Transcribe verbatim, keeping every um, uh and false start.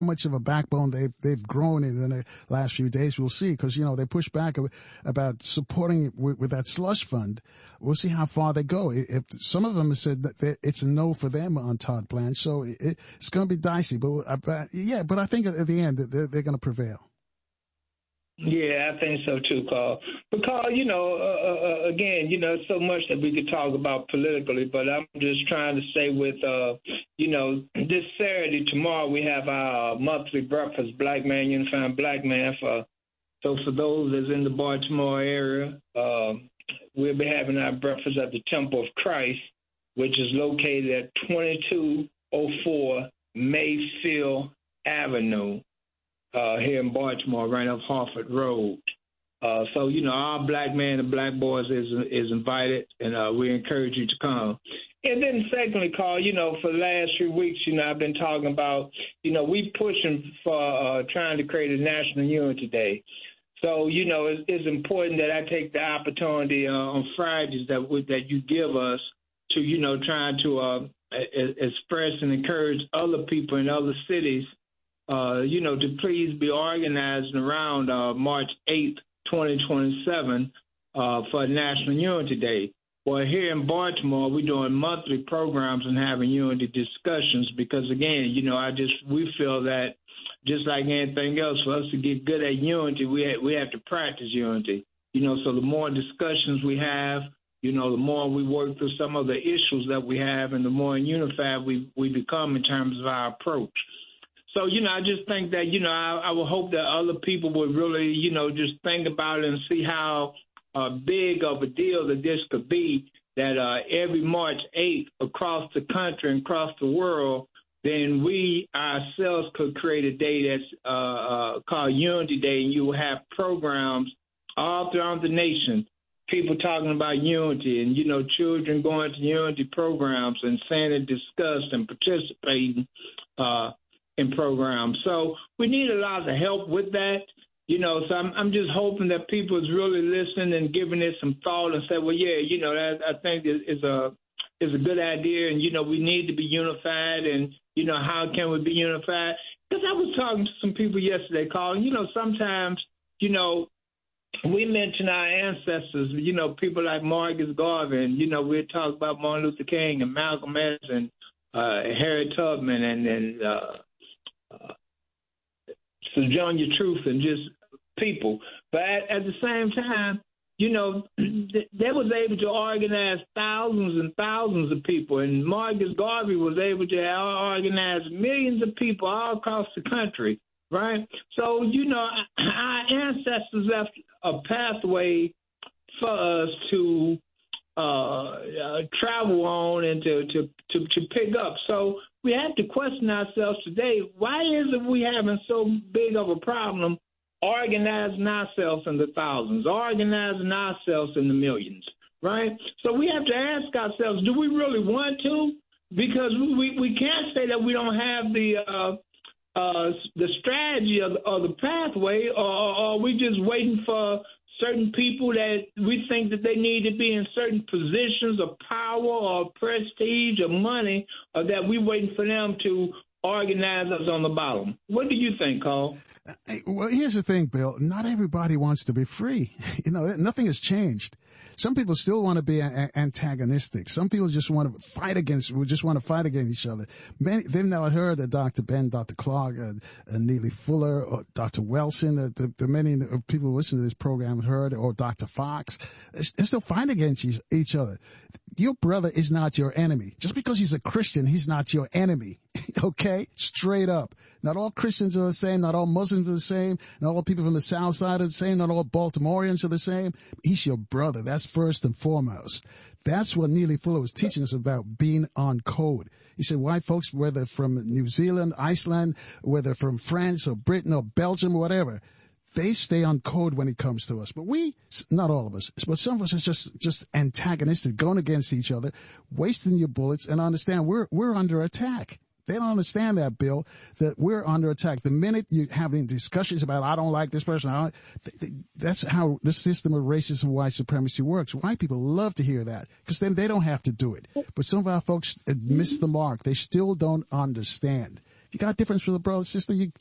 much of a backbone they've, they've grown in the last few days. We'll see, because, you know, they push back about supporting it with, with that slush fund. We'll see how far they go. If some of them have said that it's a no for them on Todd Blanche, so it, it's going to be dicey. But, but yeah, but I think at the end they're, they're going to prevail. Yeah, I think so too, Carl. But Carl, you know, uh, uh, again, you know, so much that we could talk about politically, but I'm just trying to say with, uh, you know, this Saturday, tomorrow, we have our monthly breakfast, Black Man Unifying Black Man. For so for those that's in the Baltimore area, uh, we'll be having our breakfast at the Temple of Christ, which is located at twenty-two oh four Mayfield Avenue. Uh, here in Baltimore, right off Harford Road. Uh, so, you know, our black man and black boys is is invited, and uh, we encourage you to come. And then secondly, Carl, you know, for the last few weeks, you know, I've been talking about, you know, we pushing for uh, trying to create a National Unity Day. So, you know, it's, it's important that I take the opportunity uh, on Fridays that that you give us to, you know, trying to uh, express and encourage other people in other cities Uh, you know, to please be organizing around uh, March eighth, twenty twenty-seven uh, for National Unity Day. Well, here in Baltimore, we're doing monthly programs and having unity discussions because, again, you know, I just we feel that just like anything else, for us to get good at unity, we have, we have to practice unity. You know, so the more discussions we have, you know, the more we work through some of the issues that we have and the more unified we, we become in terms of our approach. So, you know, I just think that, you know, I, I would hope that other people would really, you know, just think about it and see how uh, big of a deal that this could be, that uh, every March eighth across the country and across the world, then we ourselves could create a day that's uh, uh, called Unity Day, and you will have programs all throughout the nation, people talking about unity and, you know, children going to unity programs and saying and discussed and participating uh in programs. So we need a lot of help with that, you know, so I'm, I'm just hoping that people is really listening and giving it some thought and say, well, yeah, you know, that I think is a is a good idea, and, you know, we need to be unified, and, you know, how can we be unified? Because I was talking to some people yesterday, Carl, and, you know, sometimes, you know, we mention our ancestors, you know, people like Marcus Garvey, and, you know, we talk about Martin Luther King and Malcolm X and uh, Harriet Tubman and, and uh, Uh, Sojourner Truth and just people. But at, at the same time, you know, they was able to organize thousands and thousands of people, and Marcus Garvey was able to organize millions of people all across the country, right? So, you know, our ancestors left a pathway for us to uh, uh, travel on and to, to, to, to pick up. So we have to question ourselves today, why is it we having so big of a problem organizing ourselves in the thousands, organizing ourselves in the millions, right? So we have to ask ourselves, do we really want to? Because we, we can't say that we don't have the uh, uh, the strategy of, of the pathway, or, or are we just waiting for certain people that we think that they need to be in certain positions of power or prestige or money, or that we waiting for them to organize us on the bottom? What do you think, Carl? Well, here's the thing, Bill. Not everybody wants to be free. You know, nothing has changed. Some people still want to be a- antagonistic. Some people just want to fight against, just want to fight against each other. Many, they've now heard that Doctor Ben, Doctor Clark, uh, uh, Neely Fuller, or Doctor Wilson, uh, the, the many people who listen to this program heard, or Doctor Fox. They're, they're still fighting against each, each other. Your brother is not your enemy. Just because he's a Christian, he's not your enemy. Okay? Straight up. Not all Christians are the same. Not all Muslims are the same. Not all people from the South Side are the same. Not all Baltimoreans are the same. He's your brother. That's first and foremost. That's what Neely Fuller was teaching us about, being on code. He said, white folks, whether from New Zealand, Iceland, whether from France or Britain or Belgium or whatever, they stay on code when it comes to us. But we, not all of us, but some of us are just, just antagonistic, going against each other, wasting your bullets, and understand we're, we're under attack. They don't understand that, Bill, that we're under attack. The minute you're having discussions about, I don't like this person, I don't, that's how the system of racism and white supremacy works. White people love to hear that because then they don't have to do it. But some of our folks miss the mark. They still don't understand. you got difference for the brother, sister, you